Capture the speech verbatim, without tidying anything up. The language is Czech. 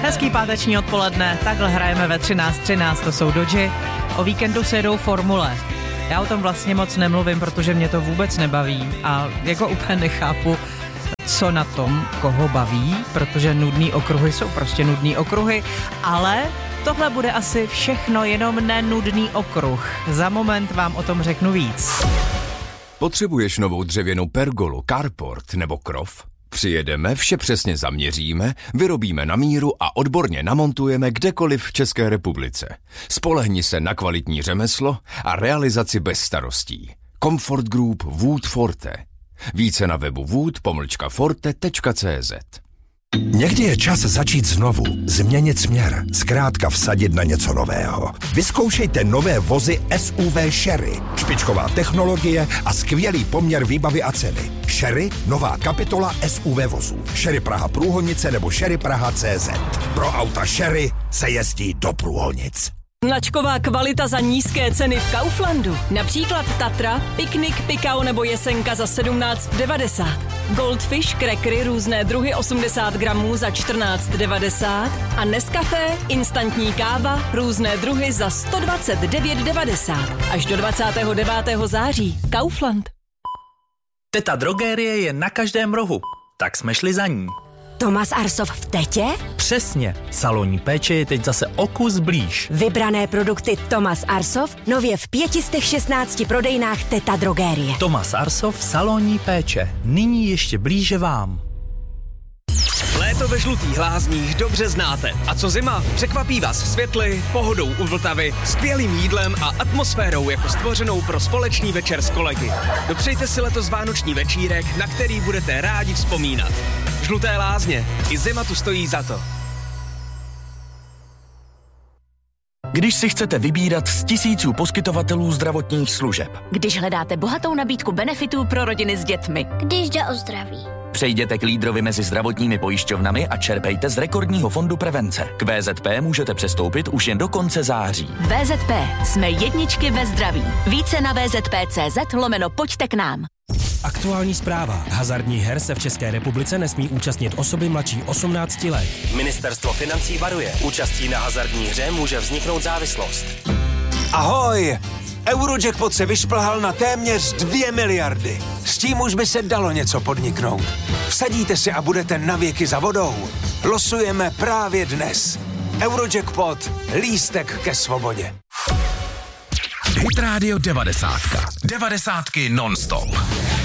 Hezký páteční odpoledne, takhle hrajeme ve třináct třináct, to jsou Dodži. O víkendu se jedou formule. Já o tom vlastně moc nemluvím, protože mě to vůbec nebaví a jako úplně nechápu, co na tom, koho baví, protože nudný okruhy jsou prostě nudný okruhy, ale tohle bude asi všechno, jenom nenudný okruh. Za moment vám o tom řeknu víc. Potřebuješ novou dřevěnou pergolu, carport nebo krov? Přijedeme, vše přesně zaměříme, vyrobíme na míru a odborně namontujeme kdekoliv v České republice. Spolehni se na kvalitní řemeslo a realizaci bez starostí. Comfort Group Wood Forte. Více na webu wood pomlčka forte tečka cé zet. Někdy je čas začít znovu, změnit směr, zkrátka vsadit na něco nového. Vyzkoušejte nové vozy S U V Sherry. Špičková technologie a skvělý poměr výbavy a ceny. Sherry, nová kapitola S U V vozů. Sherry Praha Průhonice nebo Sherry Praha C Z. Pro auta Sherry se jezdí do Průhonic. Značková kvalita za nízké ceny v Kauflandu. Například Tatra, Piknik, Pikao nebo Jesenka za sedmnáct devadesát. Goldfish, krekry, různé druhy osmdesát gramů za čtrnáct devadesát. A Nescafé, instantní káva, různé druhy za sto dvacet devět devadesát. Až do dvacátého devátého září. Kaufland. Teta Drogérie je na každém rohu. Tak jsme šli za ní. Tomas Arsov v Tetě? Přesně. Salonní péče je teď zase o kus blíž. Vybrané produkty Tomas Arsov nově v pěti stech šestnácti prodejnách Teta Drogérie. Tomas Arsov, salonní péče. Nyní ještě blíže vám. Léto ve Žlutých Lázních dobře znáte. A co zima? Překvapí vás světly, pohodou u Vltavy, skvělým jídlem a atmosférou jako stvořenou pro společný večer s kolegy. Dopřejte si letos vánoční večírek, na který budete rádi vzpomínat. Žluté Lázně. I zima tu stojí za to. Když si chcete vybírat z tisíců poskytovatelů zdravotních služeb. Když hledáte bohatou nabídku benefitů pro rodiny s dětmi. Když jde o zdraví. Přejděte k lídrovi mezi zdravotními pojišťovnami a čerpejte z rekordního fondu prevence. K V Z P můžete přestoupit už jen do konce září. V Z P. Jsme jedničky ve zdraví. Více na V Z P tečka cé zet lomeno pojďte k nám. Aktuální zpráva. Hazardních her se v České republice nesmí účastnit osoby mladší osmnácti let. Ministerstvo financí varuje. Účastí na hazardní hře může vzniknout závislost. Ahoj! Eurojackpot se vyšplhal na téměř dvě miliardy. S tím už by se dalo něco podniknout. Vsadíte si a budete navěky za vodou. Losujeme právě dnes. Eurojackpot. Lístek ke svobodě. Hit Radio devadesátka. Devadesátky non-stop.